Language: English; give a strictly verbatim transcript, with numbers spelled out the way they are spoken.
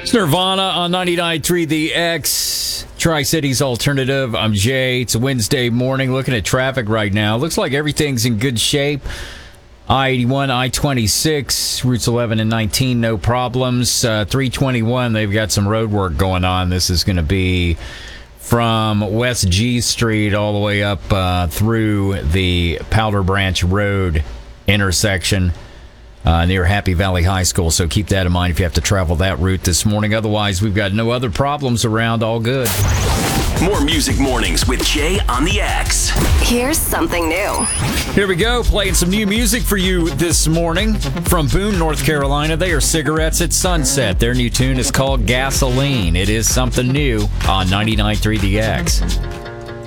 It's Nirvana on ninety-nine point three The X, Tri-Cities Alternative. I'm Jay. It's a Wednesday morning. Looking at traffic right now. Looks like everything's in good shape. I eighty-one, I twenty-six, routes eleven and nineteen, no problems. Uh, three twenty-one, they've got some road work going on. This is going to be from West G Street all the way up uh, through the Powder Branch Road intersection. Uh, near Happy Valley High School, so keep that in mind if you have to travel that route this morning. Otherwise, we've got no other problems around. All good. More Music Mornings with Jay on the X. Here's something new. Here we go, playing some new music for you this morning. From Boone, North Carolina, they are Cigarettes at Sunset. Their new tune is called Gasoline. It is something new on ninety-nine point three The X.